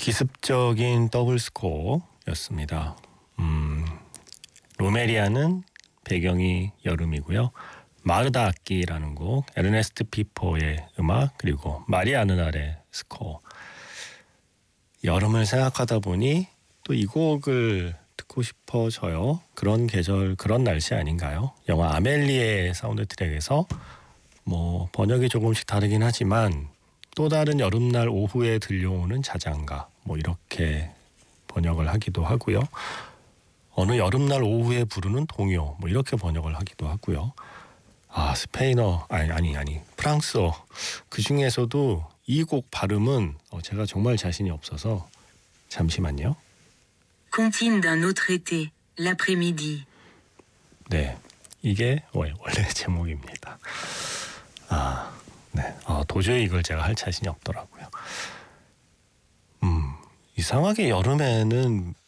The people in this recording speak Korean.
기습적인 더블 스코어였습니다. 로메리아는 배경이 여름이고요. 마르다 악기라는 곡, 에르네스트 피포의 음악, 그리고 마리아 느날의 스코어. 여름을 생각하다 보니 또 이 곡을 듣고 싶어져요. 그런 계절, 그런 날씨 아닌가요? 영화 아멜리의 사운드 트랙에서 뭐 번역이 조금씩 다르긴 하지만 또 다른 여름날 오후에 들려오는 자장가, 뭐 이렇게 번역을 하기도 하고요. 어느 여름날 오후에 부르는 동요, 뭐 이렇게 번역을 하기도 하고요. 스페인어, 아니 프랑스어. 그 중에서도 이 곡 발음은 제가 정말 자신이 없어서 잠시만요. Comptine d'un autre été, l'après-midi. 네, 이게 원래 제목입니다. 네, 도저히 이걸 제가 할 자신이 없더라고요. 이상하게 여름에는